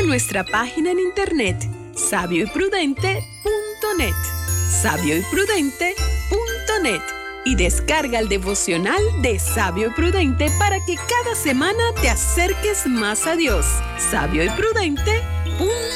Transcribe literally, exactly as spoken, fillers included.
nuestra página en internet sabio y prudente punto net, sabio y prudente punto net, y descarga el devocional de Sabio y Prudente para que cada semana te acerques más a Dios. sabio y prudente punto net